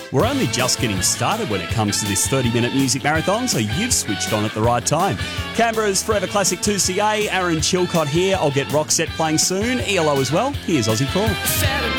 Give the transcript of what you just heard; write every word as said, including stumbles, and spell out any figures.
We're only just getting started when it comes to this thirty-minute music marathon, so you've switched on at the right time. Canberra's Forever Classic two C A, Aaron Chilcott here. I'll get Roxette playing soon, E L O as well. Here's Aussie Crawl.